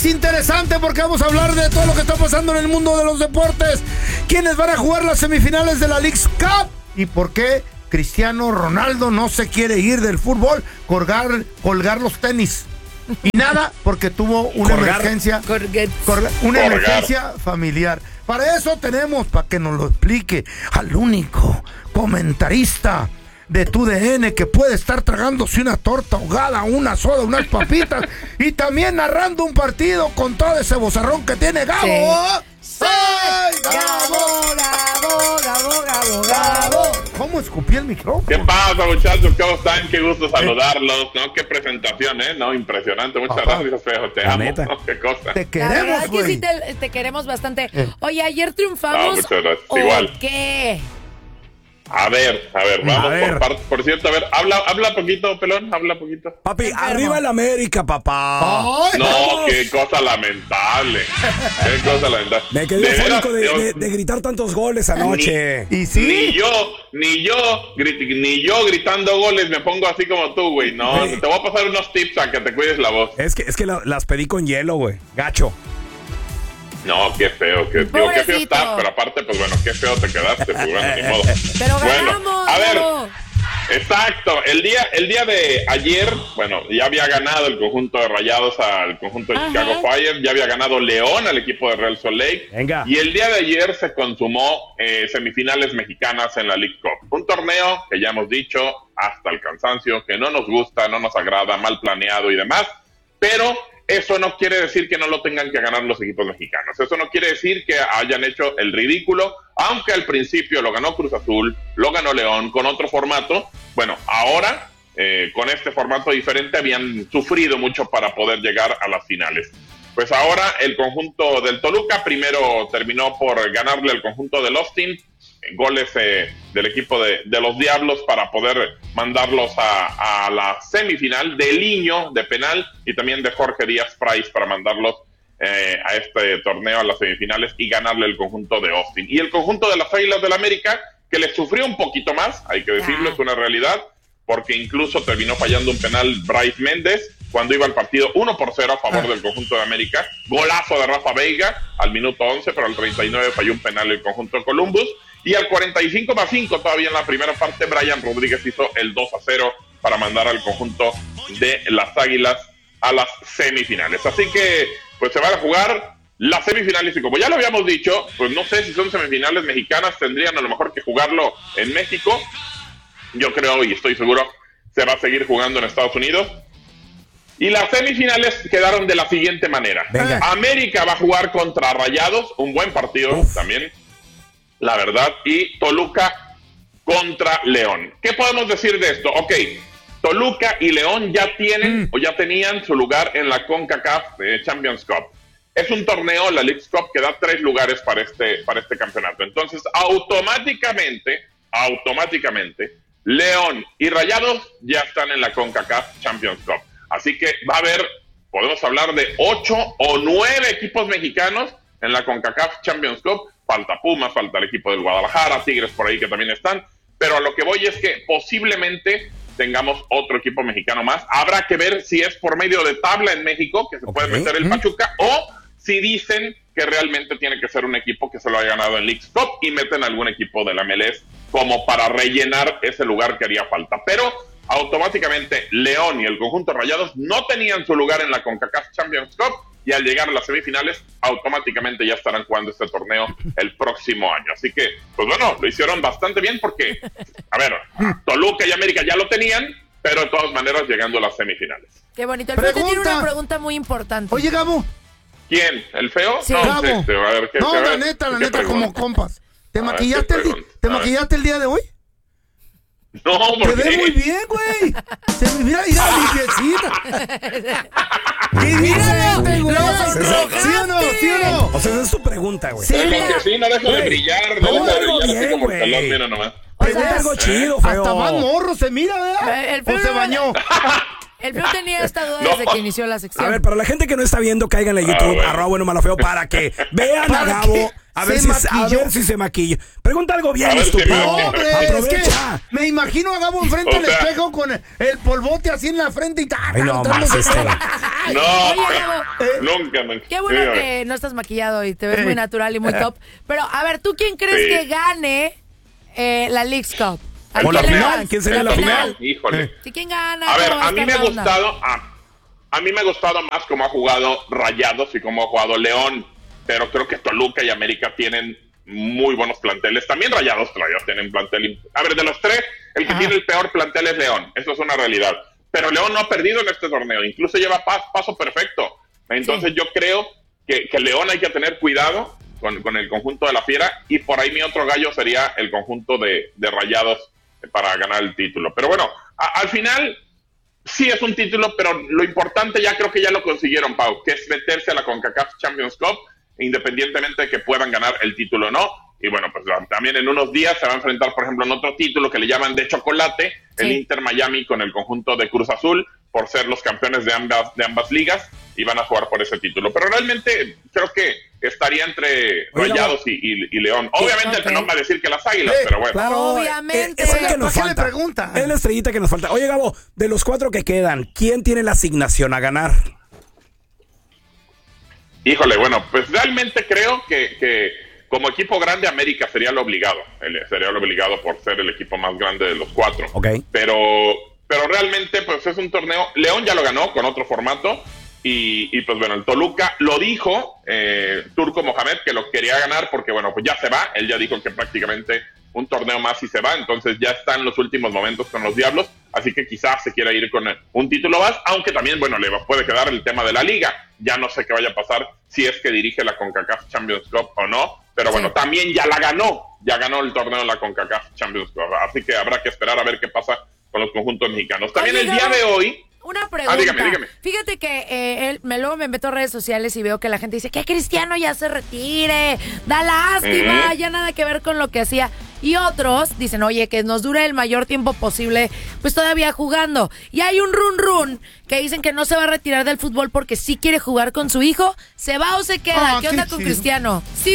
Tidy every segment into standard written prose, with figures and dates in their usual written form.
más interesante porque vamos a hablar de todo lo que está pasando en el mundo de los deportes. ¿Quiénes van a jugar las semifinales de la Leagues Cup? ¿Y por qué Cristiano Ronaldo no se quiere ir del fútbol? Colgar los tenis. Y nada, porque tuvo una emergencia familiar. Para eso tenemos, para que nos lo explique, al único comentarista de TUDN que puede estar tragándose una torta ahogada, una soda, unas papitas y también narrando un partido con todo ese vozarrón que tiene Gabo. ¡Sí! ¡Gabo! ¿Cómo escupí el micrófono? ¿Qué pasa, muchachos? ¿Cómo están? Qué gusto saludarlos, ¿no? Qué presentación, ¿no? Impresionante. Muchas gracias, Feo. Te amo. Neta. Qué cosa. Te queremos, güey. güey. Sí, te queremos bastante. Oye, ayer triunfamos. Muchas gracias. ¿O Igual. qué? A ver, vamos por partes. Por cierto, a ver, habla poquito, pelón, habla poquito. Papi, arriba el América, papá. ¡Ay! No, qué cosa lamentable. Qué cosa lamentable. Me quedé fónico de gritar tantos goles anoche. ¿Y sí? Ni yo gritando goles me pongo así como tú, güey. No, te voy a pasar unos tips a que te cuides la voz. Es que las pedí con hielo, güey. Gacho. No, qué feo, qué feo estás, pero aparte, pues bueno, qué feo te quedaste, pues bueno, ni modo. Pero bueno, ganamos, a ver, ¿no? Exacto, el día de ayer, bueno, ya había ganado el conjunto de Rayados al conjunto de Chicago Fire, ya había ganado León al equipo de Real Salt Lake. Venga. Y el día de ayer se consumó semifinales mexicanas en la League Cup. Un torneo que ya hemos dicho hasta el cansancio, que no nos gusta, no nos agrada, mal planeado y demás, pero eso no quiere decir que no lo tengan que ganar los equipos mexicanos. Eso no quiere decir que hayan hecho el ridículo, aunque al principio lo ganó Cruz Azul, lo ganó León con otro formato. Bueno, ahora con este formato diferente habían sufrido mucho para poder llegar a las finales. Pues ahora el conjunto del Toluca primero terminó por ganarle al conjunto del Austin, goles del equipo de los Diablos para poder mandarlos a la semifinal, de Liño de penal y también de Jorge Díaz Price para mandarlos a este torneo a las semifinales y ganarle el conjunto de Austin. Y el conjunto de las Águilas del América, que le sufrió un poquito más, hay que decirlo, es una realidad, porque incluso terminó fallando un penal Bryce Méndez cuando iba el partido 1-0 a favor del conjunto de América. Golazo de Rafa Veiga al minuto 11, pero al 39 falló un penal el conjunto de Columbus. Y al 45+5, todavía en la primera parte, Brian Rodríguez hizo el 2-0 para mandar al conjunto de las Águilas a las semifinales. Así que, pues se van a jugar las semifinales y como ya lo habíamos dicho, pues no sé si son semifinales mexicanas, tendrían a lo mejor que jugarlo en México. Yo creo y estoy seguro se va a seguir jugando en Estados Unidos. Y las semifinales quedaron de la siguiente manera. Venga. América va a jugar contra Rayados, un buen partido también, la verdad, y Toluca contra León. ¿Qué podemos decir de esto? Ok, Toluca y León ya tienen o ya tenían su lugar en la CONCACAF Champions Cup. Es un torneo, la Leagues Cup, que da 3 lugares para este campeonato. Entonces, automáticamente, León y Rayados ya están en la CONCACAF Champions Cup. Así que va a haber, podemos hablar de 8 o 9 equipos mexicanos en la CONCACAF Champions Cup. Falta Pumas, falta el equipo del Guadalajara, Tigres por ahí que también están. Pero a lo que voy es que posiblemente tengamos otro equipo mexicano más. Habrá que ver si es por medio de tabla en México, que se puede meter el Pachuca, o si dicen que realmente tiene que ser un equipo que se lo haya ganado en Leagues Cup y meten algún equipo de la MLS como para rellenar ese lugar que haría falta. Pero automáticamente León y el conjunto Rayados no tenían su lugar en la CONCACAF Champions Cup y al llegar a las semifinales automáticamente ya estarán jugando este torneo el próximo año. Así que, pues bueno, lo hicieron bastante bien porque, a ver, Toluca y América ya lo tenían, pero de todas maneras llegando a las semifinales. Qué bonito. El Feo te tiene una pregunta muy importante. Oye, Gabo. ¿Quién? ¿El Feo? Sí. No, Gabo. a ver, ¿qué, No, a ver, la neta, ¿qué como compas. ¿Te A ver, maquillaste, ¿qué maquillaste el día de hoy? No, Te ¿por ves qué? muy bien, güey. Mira, limpiecita. ¿Sí o no? O sea, esa es tu pregunta, güey. Sí. Como que sí, no dejo de brillar, no dejo de algo brillar así bien, como el güey. pelón, mira nomás. Te ves algo chido, feo. Hasta más morro se mira, ¿verdad? El ¿O se bañó? El Feo tenía esta duda desde que inició la sección. A ver, para la gente que no está viendo, cáiganle a YouTube, bueno. @buenomalofeo, para que vean a Gabo, a ver si se maquilla. Pregunta algo bien, A ver si estúpido. me- No, hombre, es que Aprovecha. me imagino a Gabo enfrente del O sea- espejo con el polvote así en la frente y Ay, no, más No, Oye, Gabo, Nunca. Qué bueno que no estás maquillado y te ves muy natural y muy top. Pero, a ver, ¿tú quién crees que gane la Leagues Cup? ¿O la final? ¿Quién sería la final? Híjole. ¿Sí, quién gana? A ver, a mí me ha gustado más cómo ha jugado Rayados y cómo ha jugado León, pero creo que Toluca y América tienen muy buenos planteles. También Rayados tienen plantel. A ver, de los tres, el que tiene el peor plantel es León. Eso es una realidad. Pero León no ha perdido en este torneo. Incluso lleva paso perfecto. Entonces yo creo que León hay que tener cuidado con el conjunto de la Fiera. Y por ahí mi otro gallo sería el conjunto de Rayados para ganar el título. Pero bueno, al final sí es un título, pero lo importante ya creo que ya lo consiguieron, Pau, que es meterse a la CONCACAF Champions Cup, independientemente de que puedan ganar el título o no. Y bueno, pues también en unos días se va a enfrentar, por ejemplo, en otro título que le llaman de chocolate, el Inter Miami con el conjunto de Cruz Azul, por ser los campeones de ambas ligas, y van a jugar por ese título. Pero realmente creo que estaría entre Rayados y León. Obviamente el fenómeno va a decir que las Águilas, pero bueno. Claro, obviamente. Es el que nos falta. Es la estrellita que nos falta. Oye, Gabo, de los 4 que quedan, ¿quién tiene la asignación a ganar? Híjole, bueno, pues realmente creo que como equipo grande América sería lo obligado. Sería lo obligado por ser el equipo más grande de los 4. Okay. Pero realmente pues es un torneo. León ya lo ganó con otro formato. Y pues bueno, el Toluca lo dijo Turco Mohamed que lo quería ganar porque bueno, pues ya se va. Él ya dijo que prácticamente un torneo más y se va. Entonces ya está en los últimos momentos con los Diablos. Así que quizás se quiera ir con un título más. Aunque también, bueno, le puede quedar el tema de la liga. Ya no sé qué vaya a pasar si es que dirige la CONCACAF Champions Cup o no. Pero bueno, también ya la ganó. Ya ganó el torneo de la CONCACAF Champions Cup. Así que habrá que esperar a ver qué pasa con los conjuntos mexicanos. También el día de hoy... Una pregunta. Dígame. Fíjate que luego me meto a redes sociales y veo que la gente dice que Cristiano ya se retire, da lástima, ya nada que ver con lo que hacía. Y otros dicen, oye, que nos dure el mayor tiempo posible, pues todavía jugando. Y hay un run que dicen que no se va a retirar del fútbol porque sí quiere jugar con su hijo. ¿Se va o se queda? ¿Qué onda con Cristiano? Sí,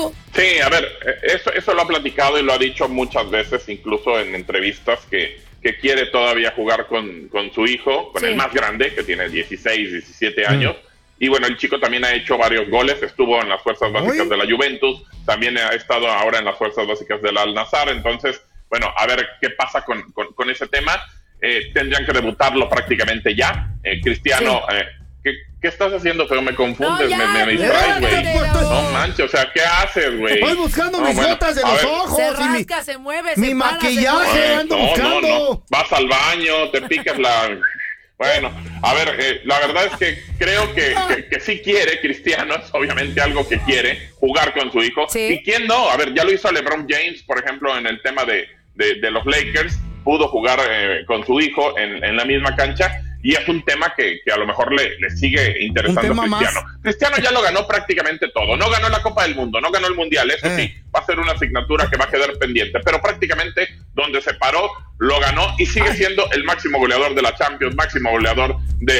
a ver, eso lo ha platicado y lo ha dicho muchas veces, incluso en entrevistas, que quiere todavía jugar con su hijo, con el más grande, que tiene 16, 17 años. Y bueno, el chico también ha hecho varios goles, estuvo en las fuerzas básicas de la Juventus, también ha estado ahora en las fuerzas básicas del Al-Nassr. Entonces, bueno, a ver qué pasa con ese tema. Tendrían que debutarlo prácticamente ya. Cristiano... ¿Qué estás haciendo? Pero me confundes, me distraes, güey. No manches, o sea, ¿qué haces, güey? Estoy buscando mis gotas de los ojos. Se rasca, se mueve, mi maquillaje, ando buscando. No. Vas al baño, te picas la... Bueno, a ver, la verdad es que creo que sí quiere Cristiano, es obviamente algo que quiere, jugar con su hijo. ¿Sí? ¿Y quién no? A ver, ya lo hizo LeBron James, por ejemplo, en el tema de los Lakers, pudo jugar con su hijo en la misma cancha. Y es un tema que a lo mejor le sigue interesando a Cristiano. Cristiano ya lo ganó prácticamente todo. No ganó la Copa del Mundo, no ganó el Mundial. Eso sí, va a ser una asignatura que va a quedar pendiente. Pero prácticamente donde se paró, lo ganó y sigue siendo el máximo goleador de la Champions, máximo goleador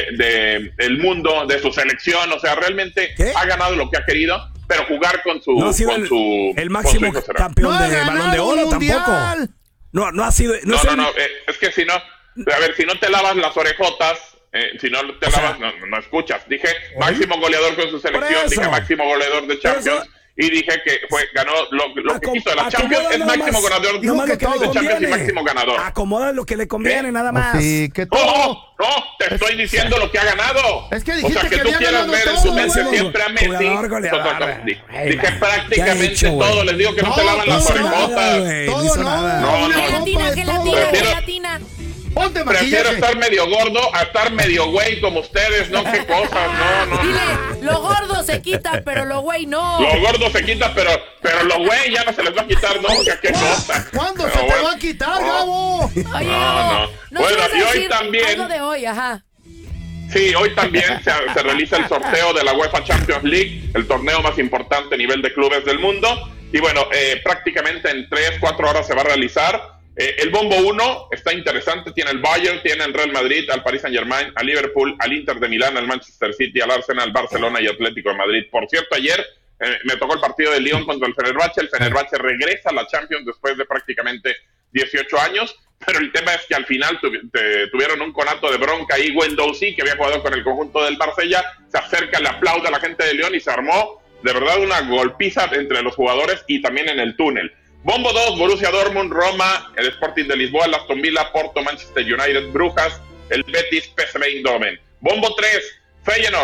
del mundo, de su selección. O sea, realmente ha ganado lo que ha querido, pero jugar con su... No ha sido el máximo campeón de Balón de Oro tampoco. No ha sido... No, es que si no... A ver, si no te lavas las orejotas, si no te lavas, no escuchas. Dije máximo goleador con su selección, dije máximo goleador de Champions, y dije que ganó lo que quiso de la Champions, es máximo goleador de Champions y máximo ganador. Acomoda lo que le conviene, nada más. Sí, que todo. No, te estoy diciendo lo que ha ganado. Es que dijiste, o sea, que tú quieras ver en su mente siempre a Messi. Dije prácticamente todo, les digo que no se lavan las orejotas. Todo no. Gelatina. Prefiero estar medio gordo a estar medio güey como ustedes, ¿no? Qué cosas, no. Dile, lo gordo se quita, pero lo güey no. Lo gordo se quita, pero lo güey ya no se les va a quitar nunca, qué cosa. ¿Cuándo se te va a quitar, Gabo? Oye, Gabo, bueno, y hoy también... Algo de hoy, ajá. Sí, hoy también se realiza el sorteo de la UEFA Champions League, el torneo más importante a nivel de clubes del mundo. Y bueno, prácticamente en 3-4 horas se va a realizar. El bombo 1 está interesante, tiene el Bayern, tiene el Real Madrid, al Paris Saint-Germain, al Liverpool, al Inter de Milán, al Manchester City, al Arsenal, Barcelona y Atlético de Madrid. Por cierto, ayer me tocó el partido de Lyon contra el Fenerbahce regresa a la Champions después de prácticamente 18 años, pero el tema es que al final tuvieron un conato de bronca y Guendouzi, que había jugado con el conjunto del Marsella, se acerca, le aplaude a la gente de León y se armó de verdad una golpiza entre los jugadores y también en el túnel. Bombo 2, Borussia Dortmund, Roma, el Sporting de Lisboa, el Aston Villa, Porto, Manchester United, Brujas, el Betis, PSV Eindhoven. Bombo 3, Feyenoord,